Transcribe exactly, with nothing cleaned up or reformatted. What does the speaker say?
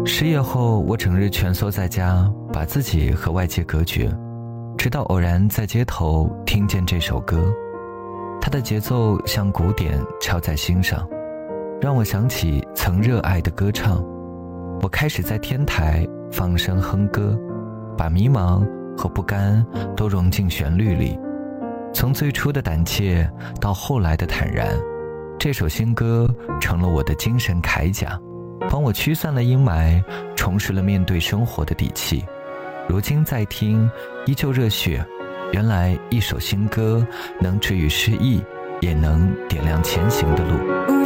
失业后，我整日蜷缩在家，把自己和外界隔绝，直到偶然在街头听见这首歌，它的节奏像鼓点敲在心上，让我想起曾热爱的歌唱。我开始在天台放声哼歌，把迷茫和不甘都融进旋律里。从最初的胆怯到后来的坦然，这首新歌成了我的精神铠甲，帮我驱散了阴霾，重拾了面对生活的底气。如今再听，依旧热血。原来一首新歌能治愈失意，也能点亮前行的路。